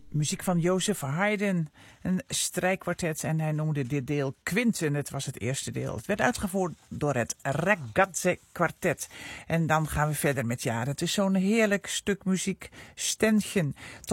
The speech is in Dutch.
Muziek van Joseph Haydn, een strijkkwartet en hij noemde dit deel Quinten. Het was het eerste deel. Het werd uitgevoerd door het Ragazze Quartet. En dan gaan we verder met het is zo'n heerlijk stuk muziek, Ständchen.